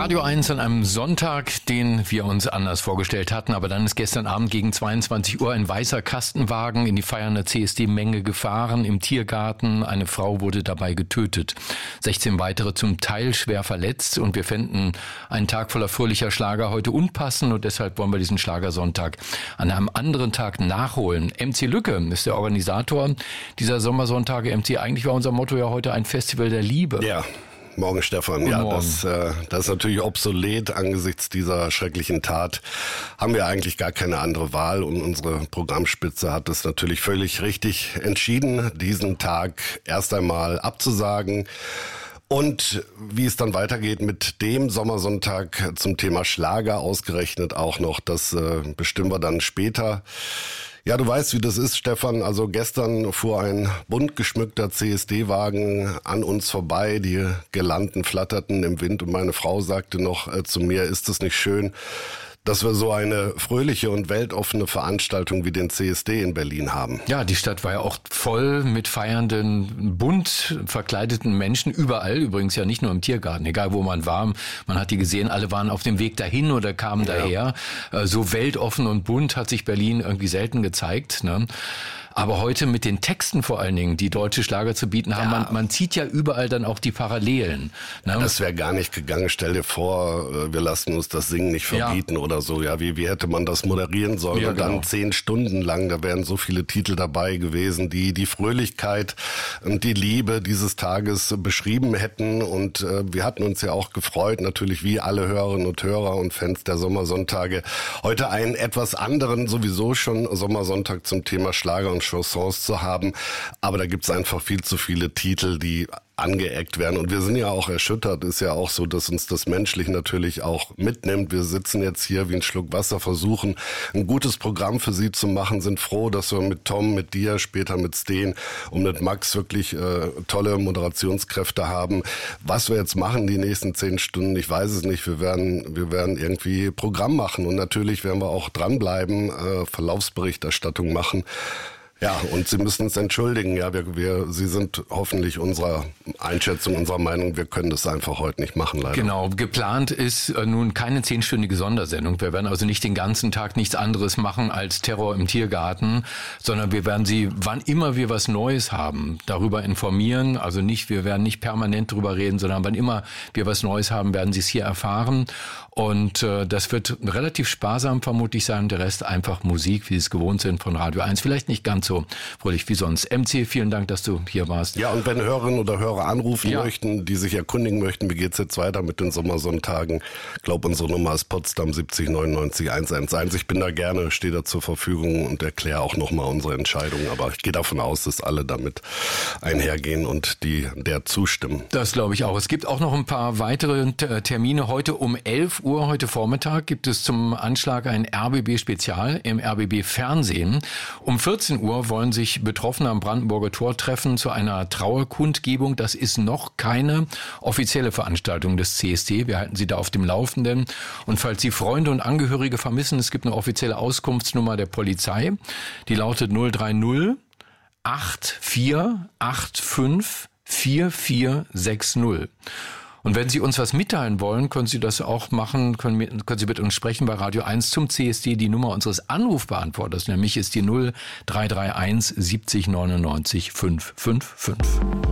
Radio 1 an einem Sonntag, den wir uns anders vorgestellt hatten, aber dann ist gestern Abend gegen 22 Uhr ein weißer Kastenwagen in die feiernde CSD-Menge gefahren im Tiergarten. Eine Frau wurde dabei getötet. 16 weitere zum Teil schwer verletzt und wir fänden einen Tag voller fröhlicher Schlager heute unpassend und deshalb wollen wir diesen Schlagersonntag an einem anderen Tag nachholen. MC Lücke ist der Organisator dieser Sommersonntage. MC, eigentlich war unser Motto ja heute ein Festival der Liebe. Ja. Morgen, Stefan. Guten Morgen. Das ist natürlich obsolet. Angesichts dieser schrecklichen Tat haben wir eigentlich gar keine andere Wahl. Und unsere Programmspitze hat es natürlich völlig richtig entschieden, diesen Tag erst einmal abzusagen. Und wie es dann weitergeht mit dem Sommersonntag zum Thema Schlager ausgerechnet auch noch, das bestimmen wir dann später. Ja, du weißt, wie das ist, Stefan. Also gestern fuhr ein bunt geschmückter CSD-Wagen an uns vorbei. Die Girlanden flatterten im Wind und meine Frau sagte noch zu mir, ist es nicht schön, dass wir so eine fröhliche und weltoffene Veranstaltung wie den CSD in Berlin haben. Ja, die Stadt war ja auch voll mit feiernden, bunt verkleideten Menschen, überall, übrigens ja nicht nur im Tiergarten, egal wo man war, man hat die gesehen, alle waren auf dem Weg dahin oder kamen daher. So weltoffen und bunt hat sich Berlin irgendwie selten gezeigt, ne? Aber heute mit den Texten vor allen Dingen, die deutsche Schlager zu bieten haben, man zieht ja überall dann auch die Parallelen. Ne? Das wäre gar nicht gegangen. Stell dir vor, wir lassen uns das Singen nicht verbieten oder so. Ja, wie hätte man das moderieren sollen? Ja, und dann genau. 10 Stunden lang, da wären so viele Titel dabei gewesen, die die Fröhlichkeit und die Liebe dieses Tages beschrieben hätten. Und wir hatten uns ja auch gefreut, natürlich wie alle Hörerinnen und Hörer und Fans der Sommersonntage, heute einen etwas anderen, sowieso schon Sommersonntag zum Thema Schlager und Chansons zu haben, aber da gibt's einfach viel zu viele Titel, die angeeckt werden und wir sind ja auch erschüttert, ist ja auch so, dass uns das menschlich natürlich auch mitnimmt. Wir sitzen jetzt hier wie ein Schluck Wasser, versuchen ein gutes Programm für Sie zu machen, sind froh, dass wir mit Tom, mit dir, später mit Steen und mit Max wirklich tolle Moderationskräfte haben. Was wir jetzt machen die nächsten 10 Stunden, ich weiß es nicht, wir werden irgendwie Programm machen und natürlich werden wir auch dranbleiben, Verlaufsberichterstattung machen. Ja, und Sie müssen uns entschuldigen. Ja, Sie sind hoffentlich unserer Einschätzung, unserer Meinung, wir können das einfach heute nicht machen, leider. Genau, geplant ist nun keine 10-stündige Sondersendung. Wir werden also nicht den ganzen Tag nichts anderes machen als Terror im Tiergarten, sondern wir werden Sie, wann immer wir was Neues haben, darüber informieren. Also wir werden nicht permanent drüber reden, sondern wann immer wir was Neues haben, werden Sie es hier erfahren. Und das wird relativ sparsam vermutlich sein. Der Rest einfach Musik, wie Sie es gewohnt sind von Radio 1. Vielleicht nicht ganz so fröhlich wie sonst. MC, vielen Dank, dass du hier warst. Ja, und wenn Hörerinnen oder Hörer anrufen möchten, die sich erkundigen möchten, wie geht's jetzt weiter mit den Sommersonntagen? Ich glaube, unsere Nummer ist Potsdam 70 99 111. Ich bin da gerne, stehe da zur Verfügung und erkläre auch nochmal unsere Entscheidung. Aber ich gehe davon aus, dass alle damit einhergehen und der zustimmen. Das glaube ich auch. Es gibt auch noch ein paar weitere Termine. Heute um 11 Uhr, heute Vormittag, gibt es zum Anschlag ein RBB-Spezial im RBB-Fernsehen. Um 14 Uhr wollen sich Betroffene am Brandenburger Tor treffen zu einer Trauerkundgebung. Das ist noch keine offizielle Veranstaltung des CSD. Wir halten Sie da auf dem Laufenden. Und falls Sie Freunde und Angehörige vermissen, es gibt eine offizielle Auskunftsnummer der Polizei. Die lautet 030 8485 4460. Und wenn Sie uns was mitteilen wollen, können Sie das auch machen, können Sie mit uns sprechen bei Radio 1 zum CSD. Die Nummer unseres Anrufbeantworters, nämlich ist die 0331 70 99 555.